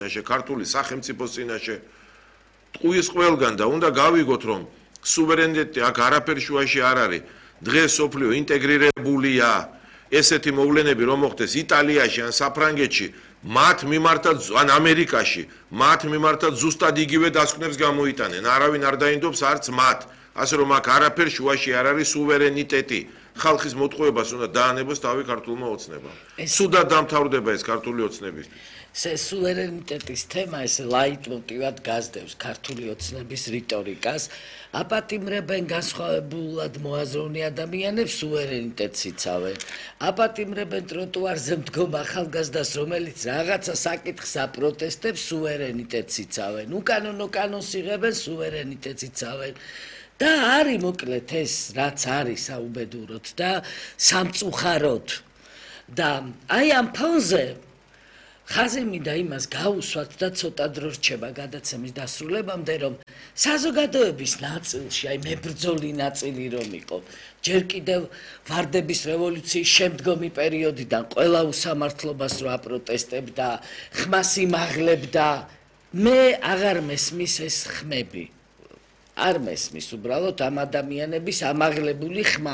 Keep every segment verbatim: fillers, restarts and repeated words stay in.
წინაშე, ქართული სახელმწიფოს წინაშე. ტყუის ყველგან და უნდა გავიგოთ, რომ სუვერენიტეტი აქ არაფერი შუაში არ არის. დღეს სოფლიო ინტეგრირებულია. ესეთი მოვლენები რომ მოხდეს იტალიაში ან საფრანგეთში, მათ მიმართად ან ამერიკაში, მათ მიმართად ზუსტად იგივე დასკვნებს გამოიტანენ. არავინ არ დაინდობს არც მათ. ასე რომ აქ არაფერ შუაში არ არის სუვერენიტეტი. ხალხის მოტყუებას უნდა დაანებოს თავი ქართულმა ოცნებამ. სუდად დამთავრდება ეს ქართული ოცნებისთვის. სუვერენიტეტის თემა ეს ლაიტმოტივად გასდევს ქართული ოცნების რიტორიკას. აპატიმრებენ განსხვავებულად მოაზროვნე ადამიანებს სუვერენიტეტს იცავენ. აპატიმრებენ ტროტუარზე მდგომ ახალგაზრდას, რომელიც რაღაცა საკითხს აპროტესტებს, სუვერენიტეტს იცავენ. უკანონო კანონს იღებენ, სუვერენიტეტს იცავენ. და არის მოკლედ ეს რაც არის საუბედუროდ და სამწუხაროდ. და აი ამ ფონზე ხაზი მინდა იმას გაუსვათ და ცოტა დრო რჩება გადაცემის დასრულებამდე, რომ საზოგადოების ნაწილში, აი მებრძოლი ნაწილი რომ იყო, ჯერ კიდევ ვარდების რევოლუციის შემდგომი პერიოდიდან ყველა უსამართლობას რო აპროტესტებდა, ხმას იმაღლებდა, მე აღარ მესმის ეს ხმები. არ მესმის უბრალოდ ამ ადამიანების ამაღლებული ხმა.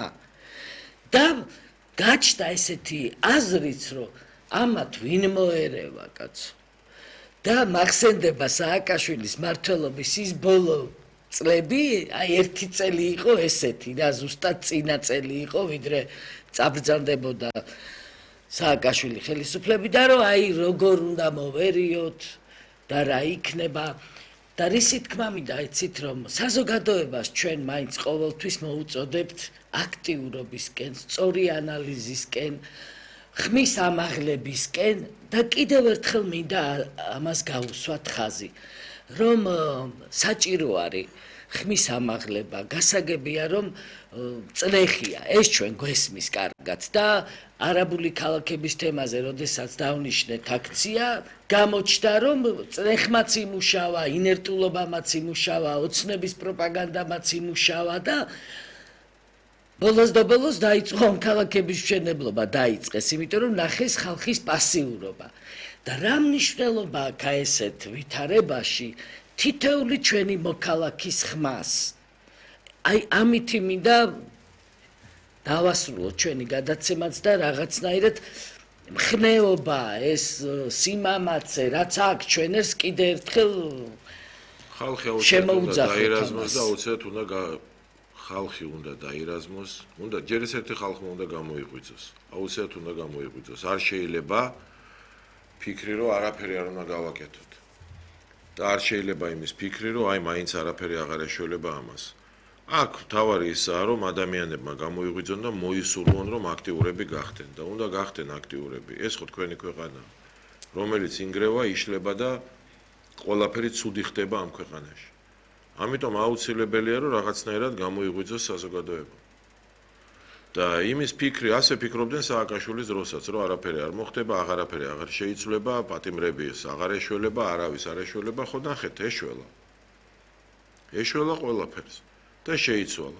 და გაჩნდა ესეთი აზრიც, რომ ამათ ვინ მოერევა კაცო. და მახსენდება სააკაშვილის მმართველობის ის ბოლო წლები, აი ერთი წელი იყო ესეთი და ზუსტად წინა წელი იყო, ვიდრე წაბრძანდებოდა სააკაშვილი ხელისუფლები და რომ აი როგორ უნდა მოვერიოთ და რა იქნება. და რისი თქმა მინდა იცით, რომ საზოგადოებას ჩვენ მაინც ყოველთვის მოუწოდებთ აქტიურობისკენ, სწორი ანალიზისკენ, ხმის ამაღლებისკენ და კიდევ ერთხელ მინდა ამას გავუსვათ ხაზი, რომ საჭირო არის ხმის ამაღლება, გასაგებია რომ წნეხია, ეს ჩვენ გვესმის კარგად და არაბული ქალაქების თემაზე, როდესაც დავნიშნეთ აქცია, გამოჩნდა რომ წნეხმაც იმუშავა, ინერტულობამაც იმუშავა, ოცნების პროპაგანდამაც იმუშავა და ბოლოს და ბოლოს დაიწყო ამ ქალაქების მშენებლობა დაიწყეს, იმიტომ რომ ნახეს ხალხის პასიურობა. და რა მნიშვნელობა აქვს ესეთ ვითარებაში თითოეული ჩვენი მოქალაქის ხმას. აი ამითი მინდა დავასრულოთ ჩვენი გადაცემაც და რაღაცნაირად მხნეობა, ეს სიმამაცე, რაც აქვს ჩვენს კიდე ერთხელ ხალხი აუცილებლად დაირაზმოს და აუცილებლად უნდა ხალხი უნდა დაირაზმოს, უნდა ჯერ ეს ერთი ხალხმა უნდა გამოიღვიძოს. აუცილებლად უნდა გამოიღვიძოს. არ შეიძლება ფიქრი, რომ არაფერი არ უნდა გავაკეთოთ. და არ შეიძლება იმის ფიქრი, რომ აი მაინც არაფერი აღარ ეშველება ამას. აქ თავარი ისაა, რომ ადამიანებმა გამოიღვიძონ და მოისურვონ, რომ აქტიურები გახდნენ და უნდა გახდნენ აქტიურები. ეს ხო თქვენი ქვეყანა, რომელიც ინგრევა, იშლება და ყველაფერი ცუდი ხდება ამ ქვეყანაში. ამიტომ აუცილებელია, რომ რაღაცნაირად გამოიღვიძოს საზოგადოება. და იმის ფიქრი ასე ფიქრობდნენ სააკაშვილის დროსაც, რომ არაფერი არ მოხდება, აღარაფერი აღარ შეიცვლება, პატიმრების აღარ ეშველება, არავის არ ეშველება, ხო ნახეთ, ეშველა. ეშველა ყველაფერს და შეიცვალა.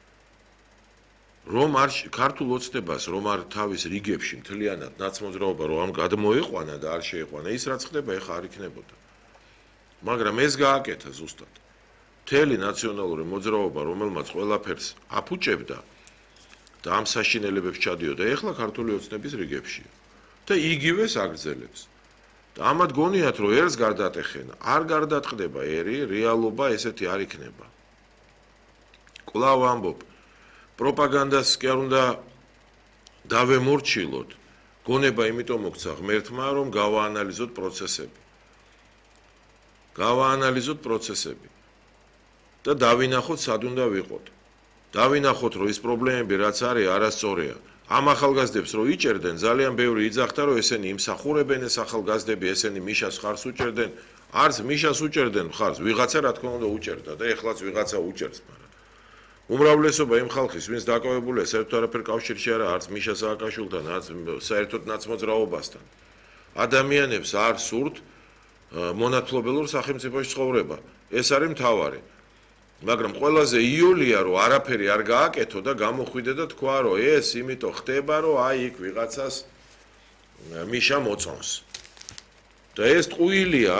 რომ არ ქართულ ოცნებას, რომ არ თავის რიგებში მთლიანად ნაცმოძრაობა რომ ამ გადმოიყვანა და არ შეიყვანა, ის რაც ხდება, ეხა არ იქნებოდა. მაგრამ ეს გააკეთა ზუსტად. მთელი ნაციონალური მოძრაობა, რომელმაც ყველაფერს აფუჭებდა და ამ საშინელებებს ჩადიოდა, ეხლა ქართული ოცნების რიგებში და იგივეს აგრძელებს. და ამათ გონიათ, რომ ერს გარდატეხენა, არ გარდატყდება ერი, რეალობა ესეთი არ იქნება. კვლავ ამბობ, პროპაგანდას კი არ უნდა დავემორჩილოთ, გონება იმიტომ მოგცა ღმერთმა, რომ გავაანალიზოთ პროცესები. გავაანალიზოთ პროცესები და დავინახოთ, სად უნდა ვიყოთ. დავინახოთ, რომ ის პრობლემები, რაც არის, არასწორია. ამ ახალგაზრდებს რო იჭერდნენ, ძალიან ბევრი იძახდა, რომ ესენი იმსახურებენ ეს ახალგაზრდები, ესენი მიშას ხარს უჭერდნენ, არც მიშას უჭერდნენ ხარს, ვიღაცა რა თქმა უნდა უჭერდა და ეხლაც ვიღაცა უჭერს, მაგრამ უმრავლესობა იმ ხალხის, ვინც დაკავებულია საერთოდ არაფერ კავშირში არა, არც მიშა სააკაშვილთან, არც საერთოდ ნაცმოძრაობასთან. ადამიანებს არ სურთ მონათლობელურ სახელმწიფოში ცხოვრება. ეს არის მთავარი. მაგრამ ყველაზე იოლია, რომ არაფერი არ გააკეთო და გამოხვიდე და თქვა, რომ ეს იმიტომ ხდება, რომ აი იქ ვიღაცას მიშა მოწონს. და ეს ტყუილია